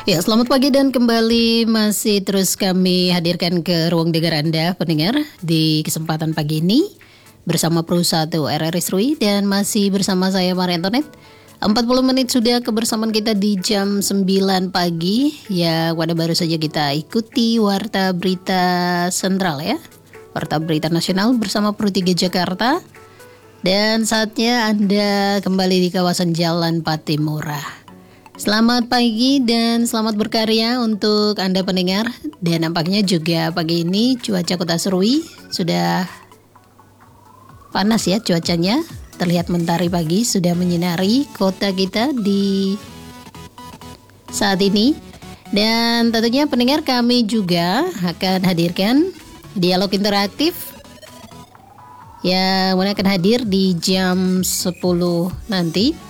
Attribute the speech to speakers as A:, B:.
A: Ya, selamat pagi dan kembali masih terus kami hadirkan ke ruang dengar Anda pendengar di kesempatan pagi ini bersama Pro 1 RRI Serui dan masih bersama saya Maria Antoinette. 40 menit sudah kebersamaan kita di jam 9 pagi. Ya, pada baru saja kita ikuti Warta Berita Sentral ya. Warta Berita Nasional bersama Pro 3 Jakarta. Dan saatnya Anda kembali di kawasan Jalan Patimura. Selamat pagi dan selamat berkarya untuk Anda pendengar. Dan nampaknya juga pagi ini cuaca Kota Serui sudah panas ya cuacanya. Terlihat mentari pagi sudah menyinari kota kita di saat ini. Dan tentunya pendengar kami juga akan hadirkan dialog interaktif yang akan hadir di jam 10 nanti.